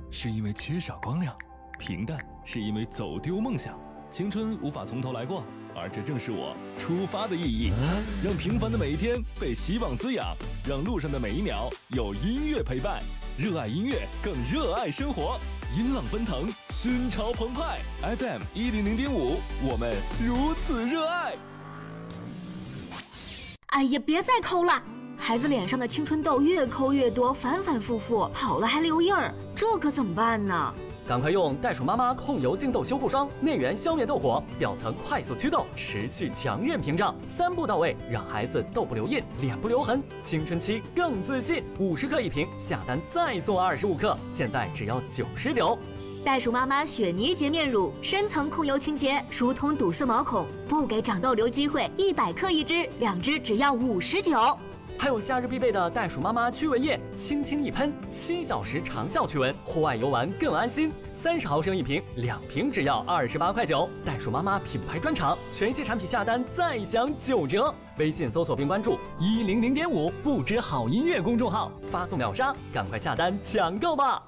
是因为缺少光亮，平淡是因为走丢梦想。青春无法从头来过，而这正是我出发的意义。让平凡的每一天被希望滋养，让路上的每一秒有音乐陪伴。热爱音乐，更热爱生活。音浪奔腾，心潮澎湃。FM 100.5，我们如此热爱。 哎呀，别再抠了！孩子脸上的青春痘越抠越多，反反复复，好了还留印儿，这可怎么办呢？ 赶快用袋鼠妈妈控油净痘修护霜，内源消灭痘火，表层快速祛痘，持续强韧屏障，3步到位，让孩子痘不留印，脸不留痕，青春期更自信。50克一瓶，下单再送25克，现在只要99。 袋鼠妈妈雪泥洁面乳，深层控油清洁，疏通堵塞毛孔，不给长痘留机会，100克一支，2支只要59。 还有夏日必备的袋鼠妈妈驱蚊液，轻轻一喷，7小时长效驱蚊，户外游玩更安心。30毫升一瓶，2瓶只要28块9。袋鼠妈妈品牌专场，全系产品下单再享9折。微信搜索并关注100.5不知好音乐公众号，发送秒杀，赶快下单抢购吧！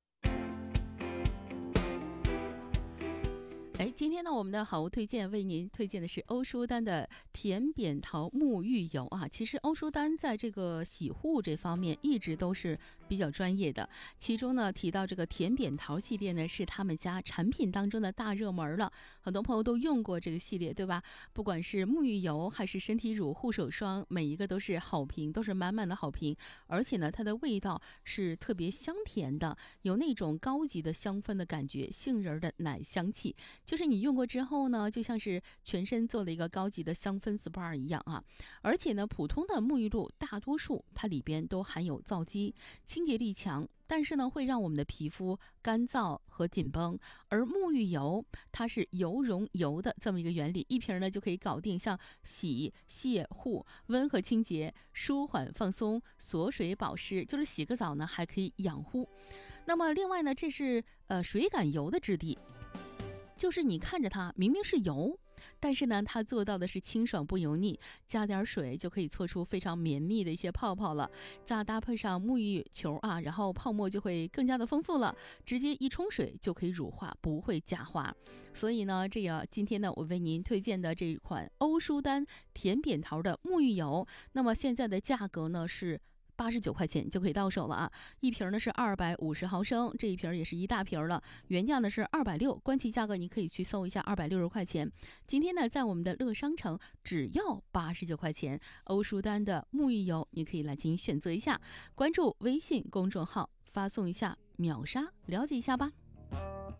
今天呢，我们的好物推荐为您推荐的是欧舒丹的甜扁桃沐浴油啊。其实欧舒丹在这个洗护这方面一直都是比较专业的，其中呢提到这个甜扁桃系列呢是他们家产品当中的大热门了，很多朋友都用过这个系列，对吧？不管是沐浴油还是身体乳、护手霜，每一个都是好评，都是满满的好评。而且呢，它的味道是特别香甜的，有那种高级的香氛的感觉，杏仁的奶香气。就是你用过之后呢，就像是全身做了一个高级的香氛 SPA 一样啊。而且呢，普通的沐浴露大多数它里边都含有皂基，清洁力强，但是呢会让我们的皮肤干燥和紧绷。而沐浴油它是油溶油的这么一个原理，一瓶呢就可以搞定像洗、卸、护、温和清洁、舒缓放松、锁水保湿，就是洗个澡呢还可以养护。那么另外呢，这是水感油的质地，就是你看着它明明是油，但是呢它做到的是清爽不油腻，加点水就可以搓出非常绵密的一些泡泡了，再搭配上沐浴球啊，然后泡沫就会更加的丰富了，直接一冲水就可以乳化，不会假滑。所以呢，今天呢我为您推荐的这一款欧舒丹甜扁桃的沐浴油，那么现在的价格呢是89块钱就可以到手了啊！一瓶呢是250毫升，这一瓶也是一大瓶了，原价呢是260，官旗价格你可以去搜一下，260块钱。今天呢，在我们的乐商城只要89块钱，欧舒丹的沐浴油你可以来进行选择一下，关注微信公众号，发送一下秒杀，了解一下吧。